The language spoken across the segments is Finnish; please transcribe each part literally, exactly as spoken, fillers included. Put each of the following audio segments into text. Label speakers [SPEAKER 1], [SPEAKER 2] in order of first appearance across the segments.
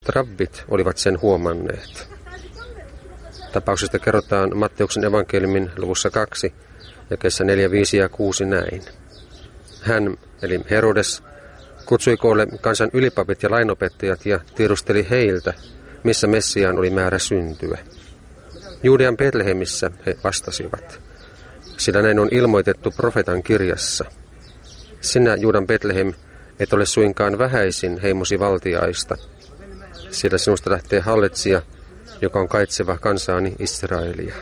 [SPEAKER 1] Rabbit olivat sen huomanneet. Tapauksesta kerrotaan Matteuksen evankeliumin luvussa kaksi, jakeissa neljä, viisi ja kuusi näin. Hän, eli Herodes, kutsui koolle kansan ylipapit ja lainopettajat ja tiedusteli heiltä, missä Messiaan oli määrä syntyä. Juudean Betlehemissä he vastasivat, sillä näin on ilmoitettu profeetan kirjassa. Sinä, Juudan Betlehem, et ole suinkaan vähäisin heimosi valtiaista, sillä sinusta lähtee hallitsija, joka on kaitseva kansaani Israelia.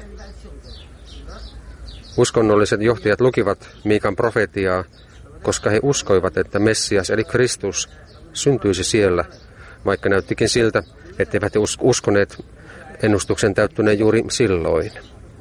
[SPEAKER 1] Uskonnolliset johtajat lukivat Miikan profetiaa, koska he uskoivat, että Messias eli Kristus syntyisi siellä, vaikka näyttikin siltä, etteivät he uskoneet ennustuksen täyttyneen juuri silloin.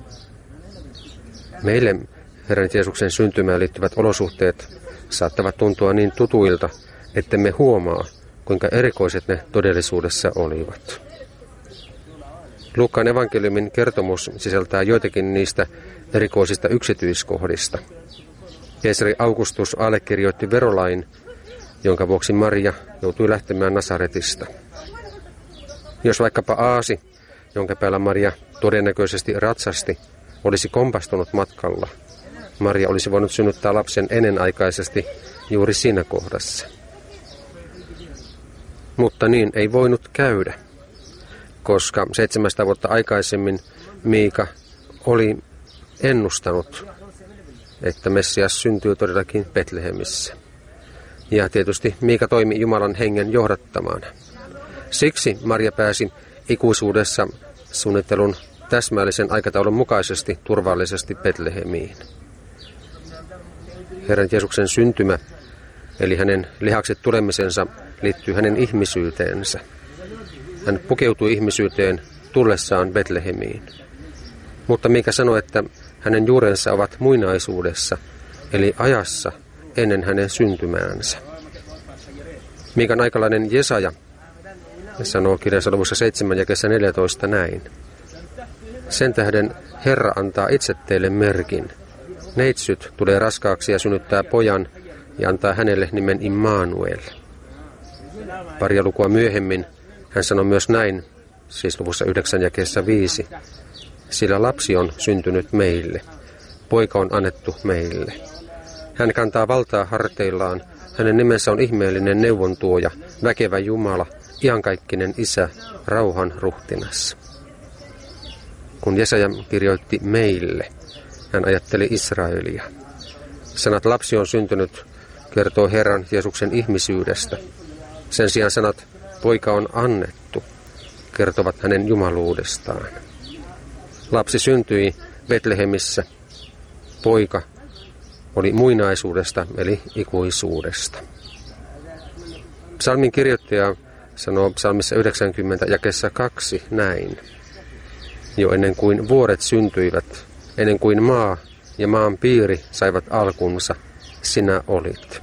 [SPEAKER 1] Meille Herran Jeesuksen syntymään liittyvät olosuhteet saattavat tuntua niin tutuilta, ettemme huomaa, kuinka erikoiset ne todellisuudessa olivat. Luukkaan evankeliumin kertomus sisältää joitakin niistä erikoisista yksityiskohdista. Keisari Augustus allekirjoitti verolain, jonka vuoksi Maria joutui lähtemään Nasaretista. Jos vaikkapa aasi, jonka päällä Maria todennäköisesti ratsasti, olisi kompastunut matkalla, Maria olisi voinut synnyttää lapsen ennenaikaisesti juuri siinä kohdassa. Mutta niin ei voinut käydä, koska seitsemästä vuotta aikaisemmin Miika oli ennustanut, että Messias syntyy todellakin Betlehemissä. Ja tietysti Miika toimi Jumalan hengen johdattamana. Siksi Maria pääsi ikuisuudessa suunnittelun täsmällisen aikataulun mukaisesti turvallisesti Betlehemiin. Herran Jeesuksen syntymä, eli hänen lihaksi tulemisensa, liittyy hänen ihmisyyteensä. Hän pukeutui ihmisyyteen tullessaan Betlehemiin. Mutta Miika sanoi, että hänen juurensa ovat muinaisuudessa, eli ajassa ennen hänen syntymäänsä. Miikan aikalainen Jesaja sanoo kirjansa luvussa seitsemän jakeessa neljätoista näin. Sen tähden Herra antaa itse teille merkin. Neitsyt tulee raskaaksi ja synnyttää pojan ja antaa hänelle nimen Immanuel. Paria lukua myöhemmin hän sanoi myös näin, siis luvussa yhdeksän jakeessa viisi. Sillä lapsi on syntynyt meille, poika on annettu meille. Hän kantaa valtaa harteillaan, hänen nimensä on ihmeellinen neuvontuoja, väkevä Jumala, iankaikkinen Isä, rauhan ruhtinas. Kun Jesaja kirjoitti meille, hän ajatteli Israelia. Sanat lapsi on syntynyt kertoo Herran Jeesuksen ihmisyydestä. Sen sijaan sanat poika on annettu kertovat hänen jumaluudestaan. Lapsi syntyi Betlehemissä. Poika oli muinaisuudesta eli ikuisuudesta. Psalmin kirjoittaja sanoo psalmissa yhdeksänkymmentä jakeessa kaksi näin. Jo ennen kuin vuoret syntyivät, ennen kuin maa ja maan piiri saivat alkunsa, sinä olit.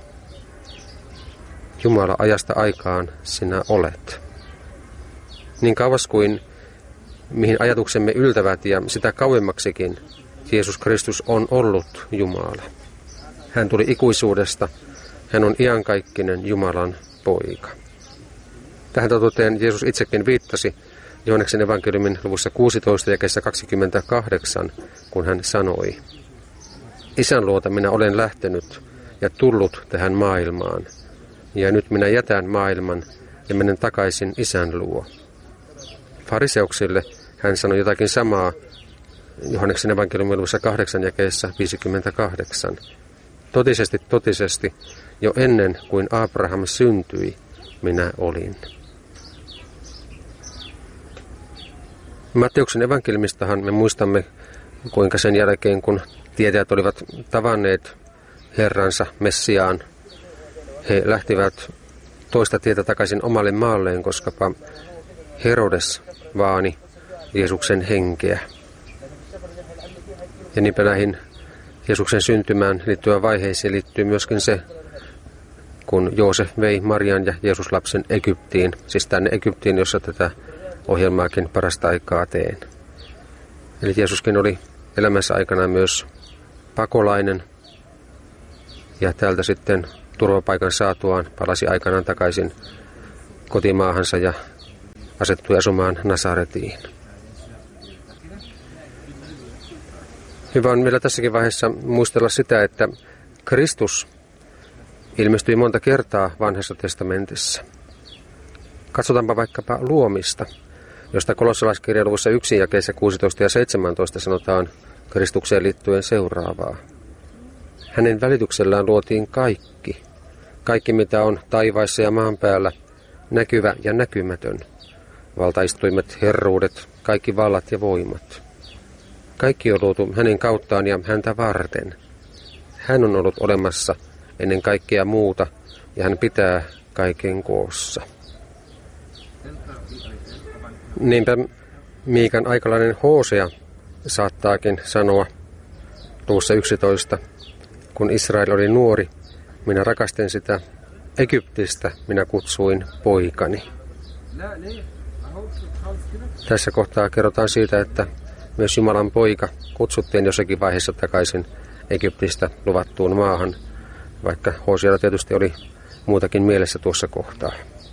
[SPEAKER 1] Jumala ajasta aikaan sinä olet. Niin kauas kuin mihin ajatuksemme yltävät ja sitä kauemmaksikin, Jeesus Kristus on ollut Jumala. Hän tuli ikuisuudesta, hän on iankaikkinen Jumalan poika. Tähän totuuteen Jeesus itsekin viittasi Johanneksen evankeliumin luvussa kuusitoista jakeessa kaksikymmentäkahdeksan, kun hän sanoi, Isän luota minä olen lähtenyt ja tullut tähän maailmaan, ja nyt minä jätän maailman ja menen takaisin Isän luo. Fariseuksille hän sanoi jotakin samaa Johanneksen evankeliumin luvussa kahdeksan jakeessa viisikymmentäkahdeksan. Totisesti, totisesti, jo ennen kuin Abraham syntyi, minä olin. Matteuksen evankeliumistahan me muistamme, kuinka sen jälkeen, kun tietäjät olivat tavanneet Herransa Messiaan, he lähtivät toista tietä takaisin omalle maalleen, koska Herodes vaani Jeesuksen henkeä. Ja niinpä näihin Jeesuksen syntymään liittyvään vaiheeseen liittyy myöskin se, kun Joosef vei Marian ja Jeesuslapsen Egyptiin, siis tänne Egyptiin, jossa tätä ohjelmaakin parasta aikaa teen. Eli Jeesuskin oli elämänsä aikana myös pakolainen ja täältä sitten turvapaikan saatuaan palasi aikanaan takaisin kotimaahansa ja asettui asumaan Nasaretiin. Hyvä on vielä tässäkin vaiheessa muistella sitä, että Kristus ilmestyi monta kertaa Vanhassa testamentissa. Katsotaanpa vaikkapa luomista, josta kolossalaiskirjan luvussa yksi jakeissa kuusitoista ja seitsemäntoista sanotaan Kristukseen liittyen seuraavaa. Hänen välityksellään luotiin kaikki, kaikki mitä on taivaissa ja maan päällä, näkyvä ja näkymätön, valtaistuimet, herruudet, kaikki vallat ja voimat. Kaikki on luotu hänen kauttaan ja häntä varten. Hän on ollut olemassa ennen kaikkea muuta ja hän pitää kaiken koossa. Niinpä Miikan aikalainen Hosea saattaakin sanoa luvussa yksitoista, kun Israel oli nuori, minä rakastin sitä, Egyptistä minä kutsuin poikani. Tässä kohtaa kerrotaan siitä, että myös Jumalan poika kutsuttiin jossakin vaiheessa takaisin Egyptistä luvattuun maahan, vaikka Hosealla tietysti oli muutakin mielessä tuossa kohtaa.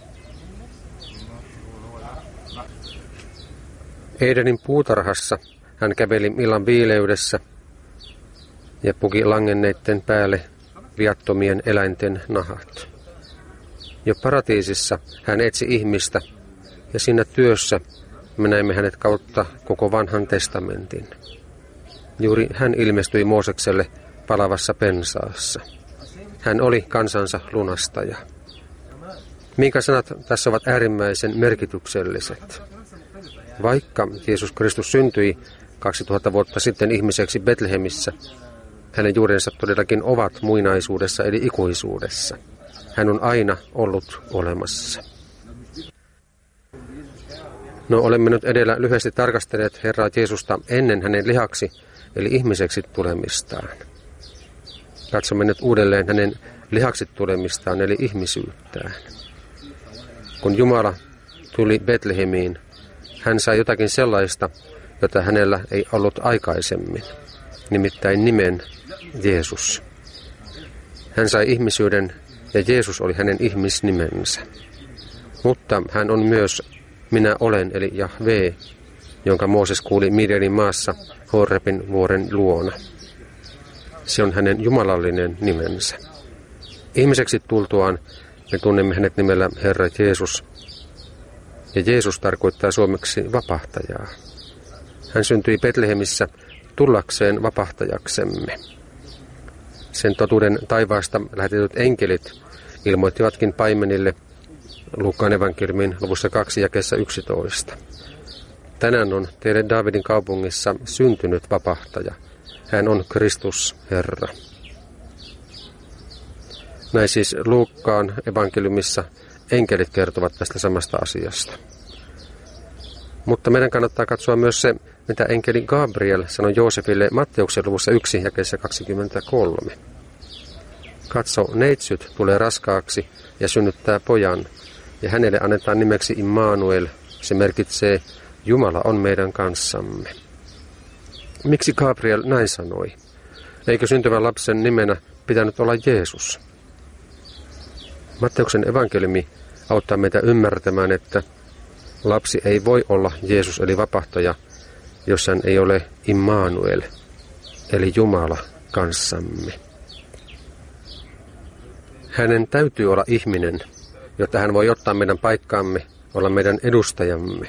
[SPEAKER 1] Edenin puutarhassa hän käveli illan viileydessä ja puki langenneiden päälle viattomien eläinten nahat. Jo paratiisissa hän etsi ihmistä ja siinä työssä me näemme hänet kautta koko vanhan testamentin. Juuri hän ilmestyi Moosekselle palavassa pensaassa. Hän oli kansansa lunastaja. Minkä sanat tässä ovat äärimmäisen merkitykselliset. Vaikka Jeesus Kristus syntyi kaksituhatta vuotta sitten ihmiseksi Betlehemissä, hänen juurensa todellakin ovat muinaisuudessa eli ikuisuudessa. Hän on aina ollut olemassa. No, olemme nyt edellä lyhyesti tarkastelleet Herraa Jeesusta ennen hänen lihaksi eli ihmiseksi tulemistaan. Katsomme nyt uudelleen hänen lihaksi tulemistaan eli ihmisyyttään. Kun Jumala tuli Betlehemiin, hän sai jotakin sellaista, jota hänellä ei ollut aikaisemmin, nimittäin nimen Jeesus. Hän sai ihmisyyden ja Jeesus oli hänen ihmisnimensä. Mutta hän on myös minä olen eli Jahve, jonka Mooses kuuli Midianin maassa Horebin vuoren luona. Se on hänen jumalallinen nimensä. Ihmiseksi tultuaan me tunnemme hänet nimellä Herra Jeesus. Ja Jeesus tarkoittaa suomeksi vapahtajaa. Hän syntyi Betlehemissä tullakseen vapahtajaksemme. Sen totuuden taivaasta lähetetyt enkelit ilmoittivatkin paimenille Luukkaan evankeliumin luvussa kaksi jakeessa yksitoista. Tänään on teille Daavidin kaupungissa syntynyt vapahtaja. Hän on Kristus Herra. Näin siis Luukkaan evankeliumissa enkelit kertovat tästä samasta asiasta. Mutta meidän kannattaa katsoa myös se, mitä enkeli Gabriel sanoi Joosefille Matteuksen luvussa yksi jakeessa kaksikymmentäkolme. Katso, neitsyt tulee raskaaksi ja synnyttää pojan, ja hänelle annetaan nimeksi Immanuel. Se merkitsee, Jumala on meidän kanssamme. Miksi Gabriel näin sanoi? Eikö syntyvän lapsen nimenä pitänyt olla Jeesus? Matteuksen evankeliumi auttaa meitä ymmärtämään, että lapsi ei voi olla Jeesus eli vapahtaja, jos hän ei ole Immanuel, eli Jumala kanssamme. Hänen täytyy olla ihminen, jotta hän voi ottaa meidän paikkaamme, olla meidän edustajamme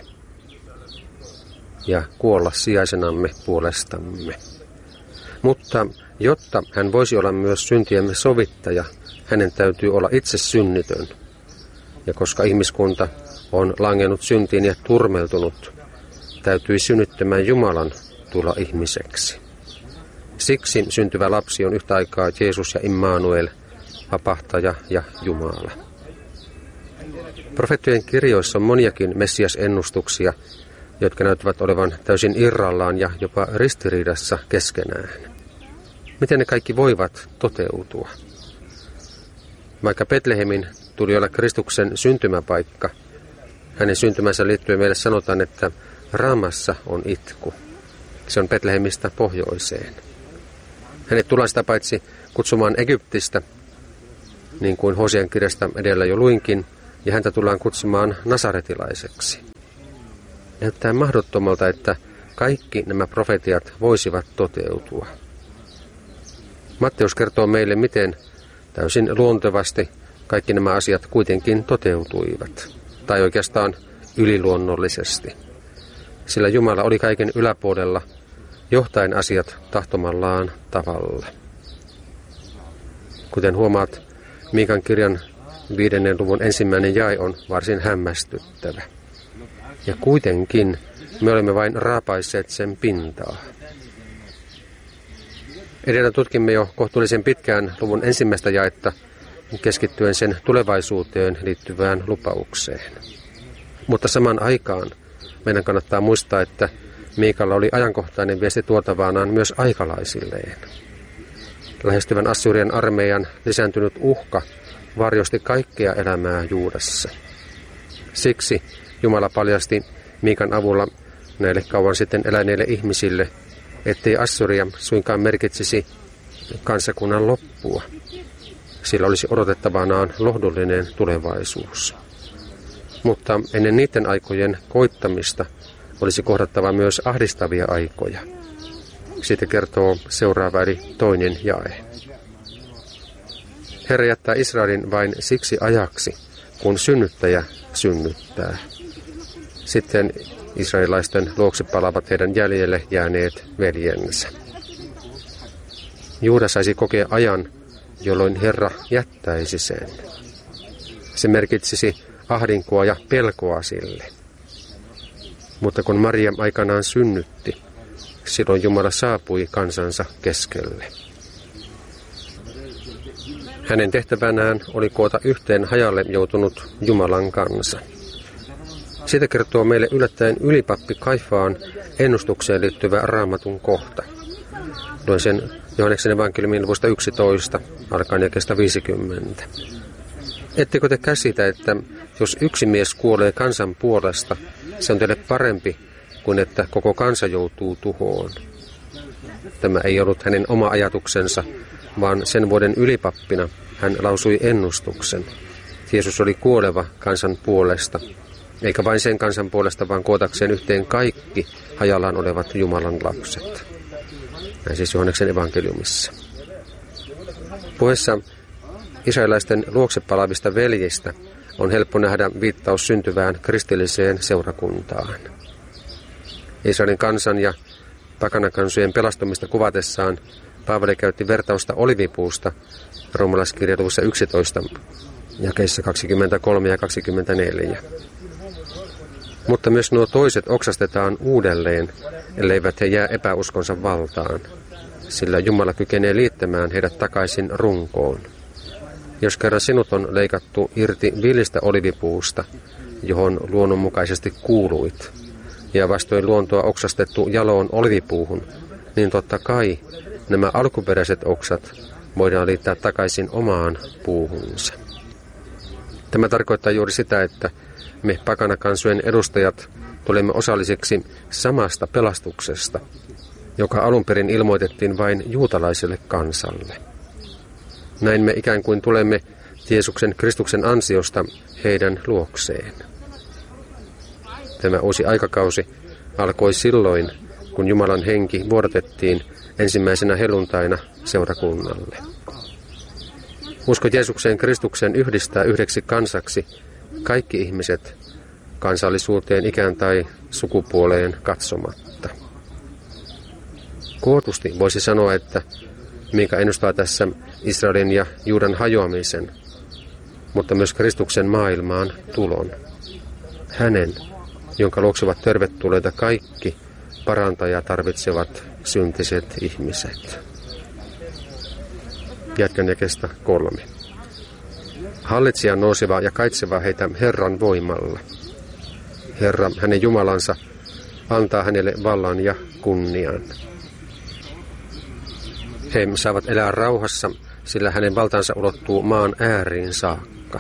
[SPEAKER 1] ja kuolla sijaisenamme puolestamme. Mutta jotta hän voisi olla myös syntiemme sovittaja, hänen täytyy olla itse synnitön. Ja koska ihmiskunta on langennut syntiin ja turmeltunut, täytyi synnyttämään Jumalan tulla ihmiseksi. Siksi syntyvä lapsi on yhtä aikaa Jeesus ja Immanuel, vapahtaja ja Jumala. Profeettojen kirjoissa on moniakin Messias-ennustuksia, jotka näyttävät olevan täysin irrallaan ja jopa ristiriidassa keskenään. Miten ne kaikki voivat toteutua? Vaikka Betlehemin tuli olla Kristuksen syntymäpaikka, hänen syntymänsä liittyen meille sanotaan, että Raamassa on itku. Se on Betlehemistä pohjoiseen. Hänet tullaan sitä paitsi kutsumaan Egyptistä, niin kuin Hosean kirjasta edellä jo luinkin, ja häntä tullaan kutsumaan nasaretilaiseksi. Näyttää mahdottomalta, että kaikki nämä profetiat voisivat toteutua. Matteus kertoo meille, miten täysin luontevasti kaikki nämä asiat kuitenkin toteutuivat, tai oikeastaan yliluonnollisesti. Sillä Jumala oli kaiken yläpuolella, johtaen asiat tahtomallaan tavalla. Kuten huomaat, Miikan kirjan viidennen luvun ensimmäinen jae on varsin hämmästyttävä. Ja kuitenkin me olemme vain raapaisseet sen pintaa. Edellä tutkimme jo kohtuullisen pitkään luvun ensimmäistä jaetta keskittyen sen tulevaisuuteen liittyvään lupaukseen. Mutta saman aikaan meidän kannattaa muistaa, että Miikalla oli ajankohtainen viesti tuotavanaan myös aikalaisilleen. Lähestyvän Assyrian armeijan lisääntynyt uhka varjosti kaikkea elämää Juudassa. Siksi Jumala paljasti Miikan avulla näille kauan sitten eläneille ihmisille, ettei Assyria suinkaan merkitsisi kansakunnan loppua. Sillä olisi odotettavanaan lohdullinen tulevaisuus. Mutta ennen niiden aikojen koittamista olisi kohdattava myös ahdistavia aikoja. Siitä kertoo seuraava eli toinen jae. Herra jättää Israelin vain siksi ajaksi, kun synnyttäjä synnyttää. Sitten israelilaisten luokse palaavat heidän jäljelle jääneet veljensä. Juuda saisi kokea ajan, jolloin Herra jättäisi sen. Se merkitsisi ahdinkoa ja pelkoa sille. Mutta kun Maria aikanaan synnytti, silloin Jumala saapui kansansa keskelle. Hänen tehtävänään oli koota yhteen hajalle joutunut Jumalan kansa. Siitä kertoo meille yllättäen ylipappi Kaifaan ennustukseen liittyvä Raamatun kohta. Luen sen Johanneksen evankeliumin luvusta yksitoista, alkaen jakeesta viisikymmentä. Ettekö te käsitä, että jos yksi mies kuolee kansan puolesta, se on teille parempi kuin että koko kansa joutuu tuhoon? Tämä ei ollut hänen oma ajatuksensa, vaan sen vuoden ylipappina hän lausui ennustuksen. Jeesus oli kuoleva kansan puolesta, eikä vain sen kansan puolesta, vaan kootakseen yhteen kaikki hajallaan olevat Jumalan lapset. Näin siis Johanneksen evankeliumissa. Puheessa israelaisten luokse palaavista veljistä on helppo nähdä viittaus syntyvään kristilliseen seurakuntaan. Israelin kansan ja pakanakansojen pelastumista kuvatessaan Paavali käytti vertausta olivipuusta roomalaiskirjan luvussa yksitoista, jakeissa kaksikymmentäkolme ja kaksikymmentäneljä. Mutta myös nuo toiset oksastetaan uudelleen, elleivät he jää epäuskonsa valtaan, sillä Jumala kykenee liittämään heidät takaisin runkoon. Jos kerran sinut on leikattu irti villistä olivipuusta, johon luonnonmukaisesti kuuluit, ja vastoin luontoa oksastettu jaloon olivipuuhun, niin totta kai nämä alkuperäiset oksat voidaan liittää takaisin omaan puuhunsa. Tämä tarkoittaa juuri sitä, että me pakanakansojen edustajat tulemme osalliseksi samasta pelastuksesta, joka alun perin ilmoitettiin vain juutalaiselle kansalle. Näin me ikään kuin tulemme Jeesuksen Kristuksen ansiosta heidän luokseen. Tämä uusi aikakausi alkoi silloin, kun Jumalan henki vuodatettiin ensimmäisenä helluntaina seurakunnalle. Usko Jeesukseen Kristuksen yhdistää yhdeksi kansaksi kaikki ihmiset kansallisuuteen, ikään tai sukupuoleen katsomatta. Kootusti voisi sanoa, että Miika ennustaa tässä Israelin ja Juudan hajoamisen, mutta myös Kristuksen maailmaan tulon. Hänen, jonka luokse ovat tervetulleita kaikki parantajaa tarvitsevat syntiset ihmiset. Jatkan jakeesta kolme. Hallitsija nouseva ja kaitseva heitä Herran voimalla. Herra, hänen Jumalansa, antaa hänelle vallan ja kunnian. He saavat elää rauhassa, sillä hänen valtansa ulottuu maan ääriin saakka.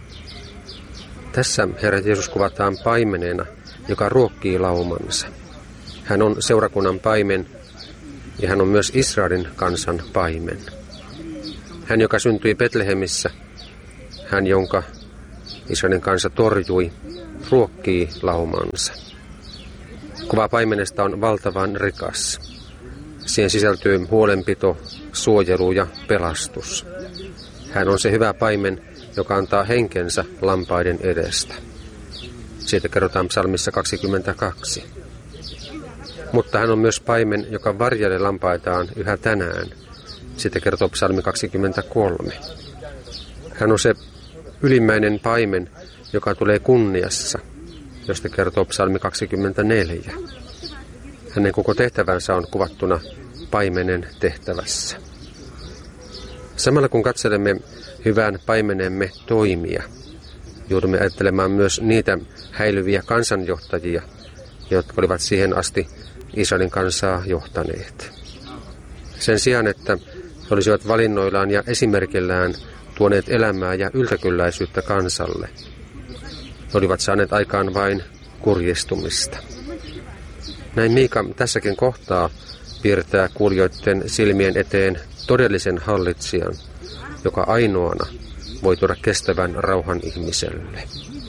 [SPEAKER 1] Tässä Herra Jeesus kuvataan paimenena, joka ruokkii laumansa. Hän on seurakunnan paimen ja hän on myös Israelin kansan paimen. Hän, joka syntyi Betlehemissä, hän, jonka Israelin kansa torjui, ruokkii laumansa. Kuva paimenesta on valtavan rikas. Siihen sisältyy huolenpito, suojelu ja pelastus. Hän on se hyvä paimen, joka antaa henkensä lampaiden edestä. Siitä kerrotaan psalmissa kaksikymmentäkaksi. Mutta hän on myös paimen, joka varjelee lampaitaan yhä tänään. Siitä kertoo psalmi kaksikymmentäkolme. Hän on se ylimmäinen paimen, joka tulee kunniassa, josta kertoo psalmi kaksikymmentäneljä. Hänen koko tehtävänsä on kuvattuna paimenen tehtävässä. Samalla kun katselemme hyvän paimenemme toimia, joudumme ajattelemaan myös niitä häilyviä kansanjohtajia, jotka olivat siihen asti Israelin kansaa johtaneet. Sen sijaan, että he olisivat valinnoillaan ja esimerkillään tuoneet elämää ja yltäkylläisyyttä kansalle, he olivat saaneet aikaan vain kurjistumista. Näin Miika tässäkin kohtaa piirtää kuulijoiden silmien eteen todellisen hallitsijan, joka ainoana voi tuoda kestävän rauhan ihmiselle.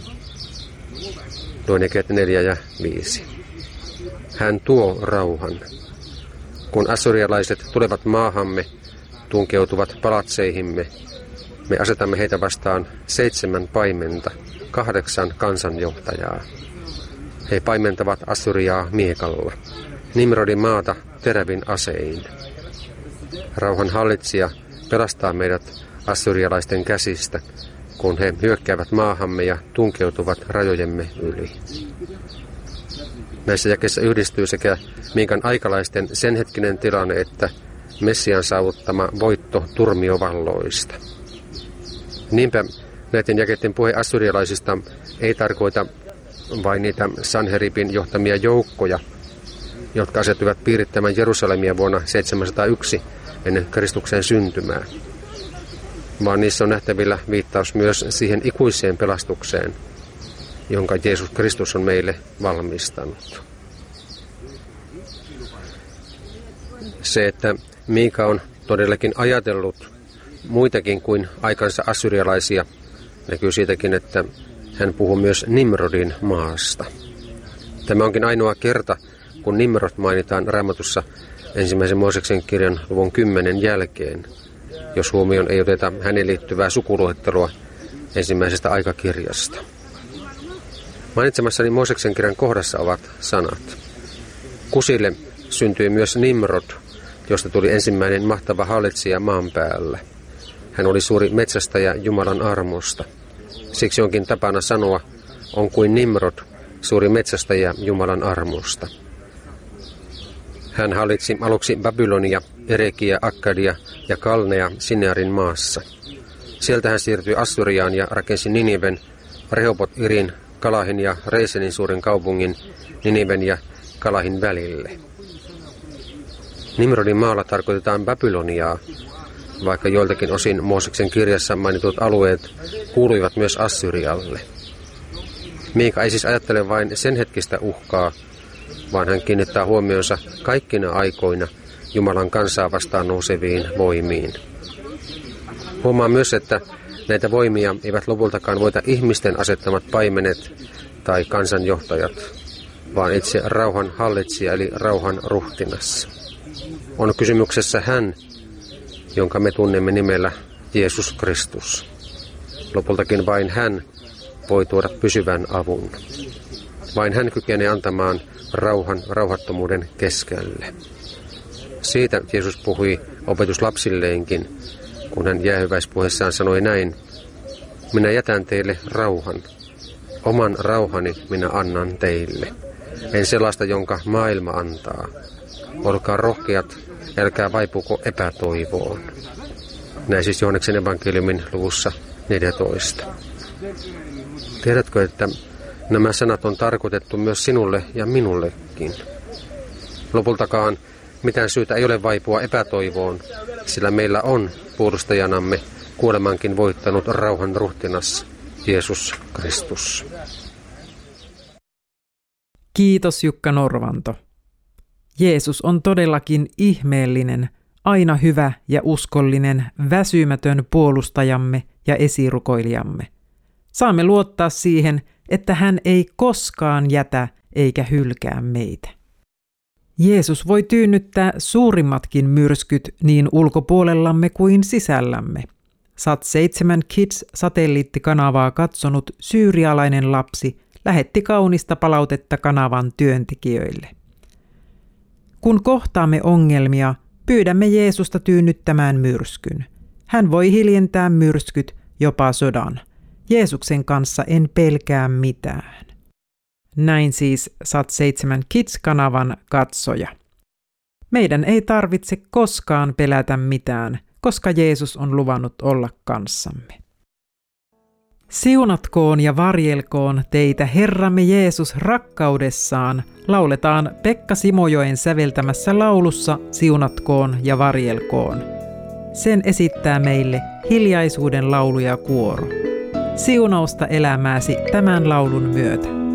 [SPEAKER 1] Luen jakeet neljä ja viisi. Hän tuo rauhan. Kun assyrialaiset tulevat maahamme, tunkeutuvat palatseihimme, me asetamme heitä vastaan seitsemän paimenta, kahdeksan kansanjohtajaa. He paimentavat Assyriaa miekalla, Nimrodin maata terävin asein. Rauhan hallitsija pelastaa meidät assyrialaisten käsistä, kun he hyökkäävät maahamme ja tunkeutuvat rajojemme yli. Näissä jakeissa yhdistyy sekä Miikan aikalaisten senhetkinen tilanne että Messian saavuttama voitto turmiovalloista. Niinpä näiden jakeiden puhe assyrialaisista ei tarkoita vain niitä Sanheribin johtamia joukkoja, jotka asettuivat piirittämään Jerusalemia vuonna seitsemänsataayksi ennen Kristuksen syntymää, vaan niissä on nähtävillä viittaus myös siihen ikuiseen pelastukseen, jonka Jeesus Kristus on meille valmistanut. Se, että Miika on todellakin ajatellut muitakin kuin aikansa assyrialaisia, näkyy siitäkin, että hän puhuu myös Nimrodin maasta. Tämä onkin ainoa kerta, kun Nimrod mainitaan Raamatussa ensimmäisen Mooseksen kirjan luvun kymmenen jälkeen, jos huomioon ei oteta hänen liittyvää sukuluettelua ensimmäisestä aikakirjasta. Mainitsemassani Mooseksen kirjan kohdassa ovat sanat. Kusille syntyi myös Nimrod, josta tuli ensimmäinen mahtava hallitsija maan päällä. Hän oli suuri metsästäjä Jumalan armosta. Siksi onkin tapana sanoa, on kuin Nimrod, suuri metsästäjä Jumalan armosta. Hän hallitsi aluksi Babylonia, Erekiä, Akkadia ja Kalnea Sinearin maassa. Sieltä hän siirtyi Assyriaan ja rakensi Niniven, Rehobot-Irin, Kalahin ja Reisenin suuren kaupungin Niniven ja Kalahin välille. Nimrodin maalla tarkoitetaan Babyloniaa, vaikka joiltakin osin Mooseksen kirjassa mainitut alueet kuuluivat myös Assyrialle. Miika ei siis ajattele vain sen hetkistä uhkaa, vaan hän kiinnittää huomionsa kaikkina aikoina Jumalan kansaa vastaan nouseviin voimiin. Huomaa myös, että näitä voimia eivät lopultakaan voita ihmisten asettamat paimenet tai kansanjohtajat, vaan itse rauhan hallitsija eli rauhan ruhtinas. On kysymyksessä hän, jonka me tunnemme nimellä Jeesus Kristus. Lopultakin vain hän voi tuoda pysyvän avun. Vain hän kykenee antamaan rauhan rauhattomuuden keskelle. Siitä Jeesus puhui opetuslapsilleenkin, kun hän jäähyväispuheessaan sanoi näin: minä jätän teille rauhan. Oman rauhani minä annan teille. En sellaista, jonka maailma antaa. Olkaa rohkeat, älkää vaipuko epätoivoon. Näin siis Johanneksen evankeliumin luvussa neljätoista. Tiedätkö, että nämä sanat on tarkoitettu myös sinulle ja minullekin? Lopultakaan mitään syytä ei ole vaipua epätoivoon, sillä meillä on puolustajanamme kuolemankin voittanut rauhan ruhtinas, Jeesus Kristus.
[SPEAKER 2] Kiitos Jukka Norvanto. Jeesus on todellakin ihmeellinen, aina hyvä ja uskollinen, väsymätön puolustajamme ja esirukoilijamme. Saamme luottaa siihen, että hän ei koskaan jätä eikä hylkää meitä. Jeesus voi tyynnyttää suurimmatkin myrskyt niin ulkopuolellamme kuin sisällämme. Sat seitsemän Kids-satelliittikanavaa katsonut syyrialainen lapsi lähetti kaunista palautetta kanavan työntekijöille. Kun kohtaamme ongelmia, pyydämme Jeesusta tyynnyttämään myrskyn. Hän voi hiljentää myrskyt, jopa sodan. Jeesuksen kanssa en pelkää mitään. Näin siis Sat seitsemän Kids-kanavan katsoja. Meidän ei tarvitse koskaan pelätä mitään, koska Jeesus on luvannut olla kanssamme. Siunatkoon ja varjelkoon teitä Herramme Jeesus rakkaudessaan, lauletaan Pekka Simojoen säveltämässä laulussa Siunatkoon ja varjelkoon. Sen esittää meille Hiljaisuuden lauluja kuoro. Siunausta elämääsi tämän laulun myötä.